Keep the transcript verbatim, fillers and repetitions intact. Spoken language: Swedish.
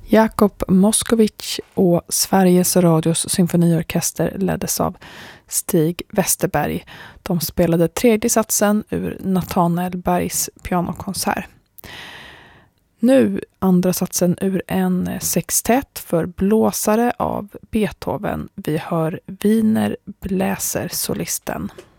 Jakob Moskowitz och Sveriges Radios symfoniorkester leddes av Stig Westerberg. De spelade tredje satsen ur Nathanael Bergs pianokonsert. Nu andra satsen ur en sextett för blåsare av Beethoven. Vi hör Wiener Bläser solisten.